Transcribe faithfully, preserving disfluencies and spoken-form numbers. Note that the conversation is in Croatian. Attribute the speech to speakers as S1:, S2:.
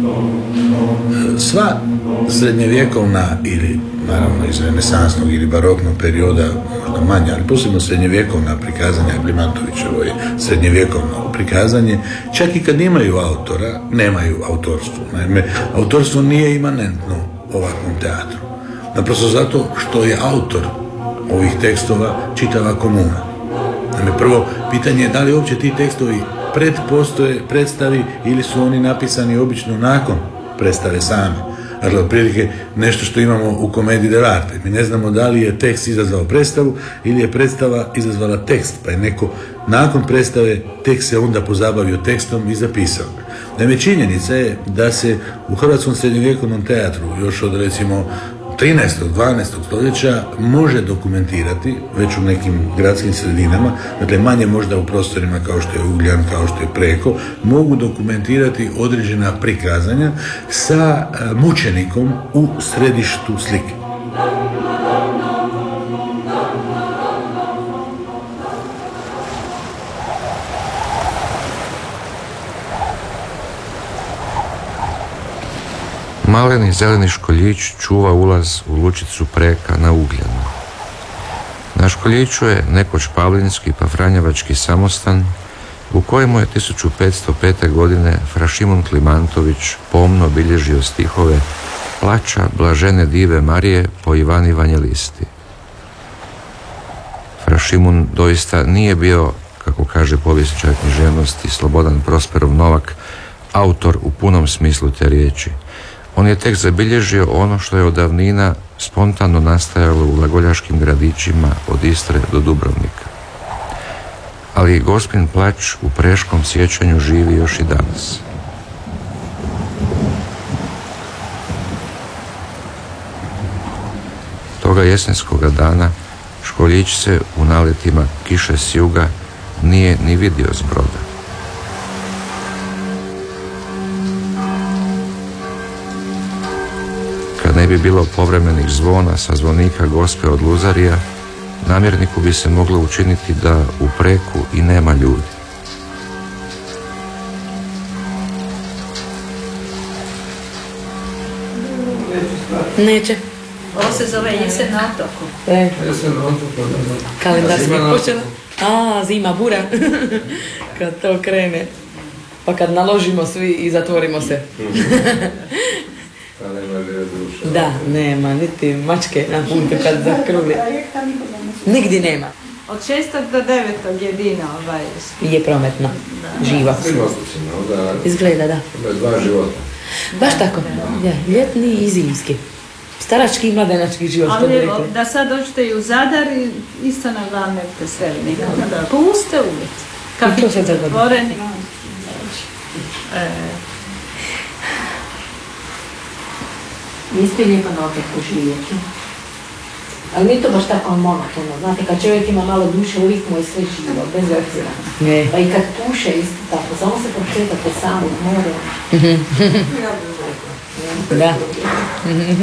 S1: Sva srednjevjekovna ili naravno iz renesansnog ili baroknog perioda, možda manje, ali posebno srednjevjekovna prikazanja, Blimantovićevo je srednjevjekovno prikazanje, čak i kad imaju autora, nemaju autorstvo. Naime, autorstvo nije imanentno ovakvom teatru. Naprosto zato što je autor ovih tekstova čitava komuna. Naime, prvo pitanje je da li uopće ti tekstovi pred postoje predstavi ili su oni napisani obično nakon predstave same. Dakle, otprilike nešto što imamo u komediji dell'arte. Mi ne znamo da li je tekst izazvao predstavu ili je predstava izazvala tekst, pa je neko nakon predstave tekst se onda pozabavio tekstom i zapisao. Naime, činjenica je da se u hrvatskom srednjovjekovnom teatru još od recimo trinaestog dvanaestog stoljeća može dokumentirati već u nekim gradskim sredinama, dakle manje možda u prostorima kao što je Ugljan, kao što je Preko, mogu dokumentirati određena prikazanja sa mučenikom u središtu slike.
S2: Maleni zeleni školjić čuva ulaz u lučicu Preka na Ugljanu. Na školjiću je nekoć pavlinski pa franjevački samostan u kojemu je tisuću petsto pete. godine fra Šimun Klimantović pomno bilježio stihove Plača blažene dive Marije po Ivani Vanjelisti. Fra Šimun doista nije bio, kako kaže povjesničar književnosti Slobodan Prosperov Novak, autor u punom smislu te riječi. On je tek zabilježio ono što je od davnina spontano nastajalo u glagoljaškim gradićima od Istre do Dubrovnika. Ali Gospin plač u preškom sjećanju živi još i danas. Toga jesenskoga dana školjić se u naletima kiše s juga nije ni vidio s broda. Kad ne bi bilo povremenih zvona sa zvonika Gospe od Luzarija, namjerniku bi se moglo učiniti da u Preku i nema ljudi.
S3: Neće.
S4: Ovo se zove jesen na otoku.
S3: E. Kalendar se mi počela. A, zima, bura. Kad to krene. Pa kad naložimo svi i zatvorimo se.
S5: Pa nema duša.
S3: Da, nema, niti mačke na putu kad zakruli. Nigdje nema.
S4: Od šestog do devetog jedina ovaj...
S3: Je prometno, živa. Izgleda, da.
S5: Dva života.
S3: Baš tako, ja, ljetni i zimski. Starački i mladenački život.
S4: Ali da sad dođete i u Zadar i isto na glavne veseli nikada. Puste ulici. Kafići zatvoreni.
S6: Niste lijepo na otoku živjeti. Ali nije to baš tako monotono. Znate, kad čovjek ima malo duše, uvijek mu je sve živo, bez obzira.
S3: Ne.
S6: Pa i kad puše isto tako, samo se prošetate sami u more.
S3: Da.